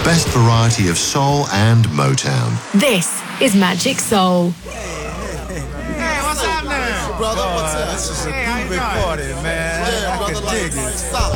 best variety of soul and Motown. This is Magic Soul. Hey, what's up now? Brother, what's up? This is a Hey, how you groovy doing? party, man. Yeah, I brother, can like, dig it. solid.